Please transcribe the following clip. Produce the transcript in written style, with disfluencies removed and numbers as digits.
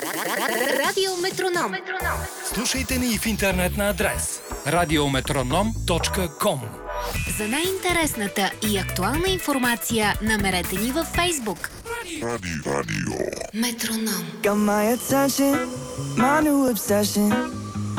Радио Метроном. Слушайте ни и в интернет на адрес radiometronom.com. За най-интересната и актуална информация намерете ни във Фейсбук. Radio. Метроном. Got my attention, my new obsession.